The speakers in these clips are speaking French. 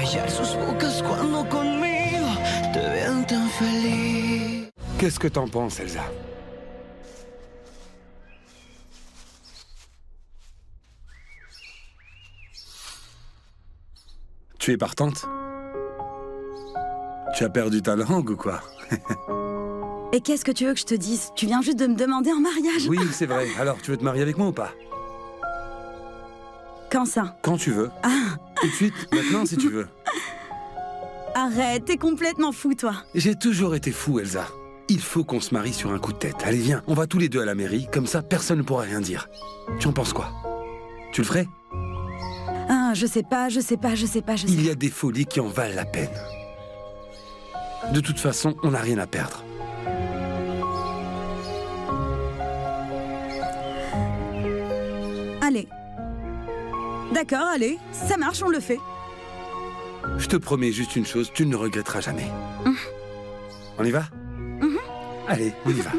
brillar sus bocas cuando conmigo te vean tan feliz. Qu'est-ce que t'en penses, Elsa? Tu es partante? Tu as perdu ta langue ou quoi? Et qu'est-ce que tu veux que je te dise? Tu viens juste de me demander en mariage? Oui, c'est vrai. Alors, tu veux te marier avec moi ou pas? Quand ça? Quand tu veux. Ah, Tout de suite, maintenant, si tu veux. arrête, t'es complètement fou, toi. J'ai toujours été fou, Elsa. Il faut qu'on se marie sur un coup de tête. Allez, viens, on va tous les deux à la mairie, comme ça, personne ne pourra rien dire. Tu en penses quoi? Tu le ferais? Ah, je sais pas. Il y a des folies qui en valent la peine. De toute façon, on n'a rien à perdre. Allez. D'accord, allez, ça marche, on le fait. Je te promets juste une chose, tu ne le regretteras jamais. On y va? Allez, on y va.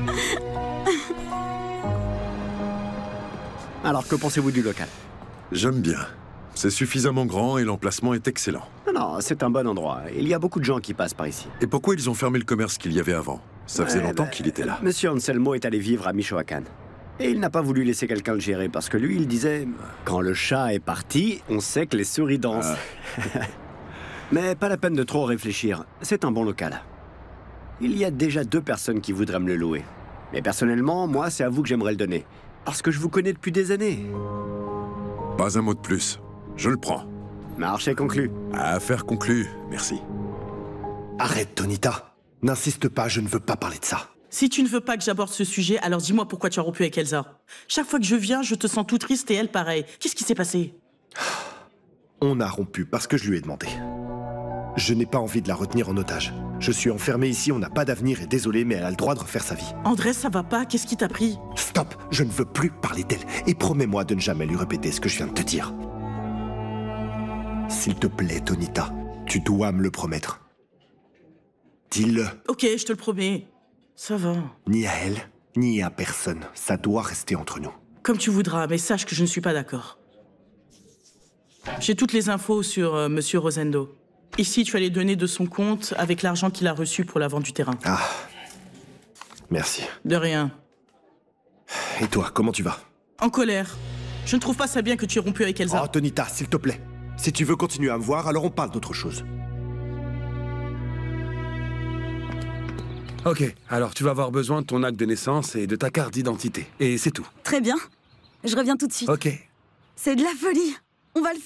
Alors, que pensez-vous du local? J'aime bien. C'est suffisamment grand et l'emplacement est excellent. Non, c'est un bon endroit. Il y a beaucoup de gens qui passent par ici. Et pourquoi ils ont fermé le commerce qu'il y avait avant? Ça faisait longtemps qu'il était là. Monsieur Anselmo est allé vivre à Michoacán. Et il n'a pas voulu laisser quelqu'un le gérer parce que lui, il disait « Quand le chat est parti, on sait que les souris dansent. Mais pas la peine de trop réfléchir. C'est un bon local. Il y a déjà 2 personnes qui voudraient me le louer. Mais personnellement, moi, c'est à vous que j'aimerais le donner. Parce que je vous connais depuis des années. Pas un mot de plus. Je le prends. Marché conclu. Affaire conclue. Merci. Arrête, Tonita. N'insiste pas, je ne veux pas parler de ça. Si tu ne veux pas que j'aborde ce sujet, alors dis-moi pourquoi tu as rompu avec Elsa. Chaque fois que je viens, je te sens tout triste et elle pareil. Qu'est-ce qui s'est passé? On a rompu parce que je lui ai demandé. Je n'ai pas envie de la retenir en otage. Je suis enfermé ici, on n'a pas d'avenir et désolé, mais elle a le droit de refaire sa vie. Andrés, ça va pas? Qu'est-ce qui t'a pris? Stop, je ne veux plus parler d'elle. Et promets-moi de ne jamais lui répéter ce que je viens de te dire. S'il te plaît, Tonita, tu dois me le promettre. Dis-le. Ok, je te le promets. Ça va. Ni à elle, ni à personne. Ça doit rester entre nous. Comme tu voudras, mais sache que je ne suis pas d'accord. J'ai toutes les infos sur Monsieur Rosendo. Ici, tu allais donner de son compte avec l'argent qu'il a reçu pour la vente du terrain. Ah. Merci. De rien. Et toi, comment tu vas? En colère. Je ne trouve pas ça bien que tu aies rompu avec Elsa. Oh, Tonita, s'il te plaît. Si tu veux continuer à me voir, alors on parle d'autre chose. Ok, alors tu vas avoir besoin de ton acte de naissance et de ta carte d'identité. Et c'est tout. Très bien. Je reviens tout de suite. Ok. C'est de la folie. On va le faire.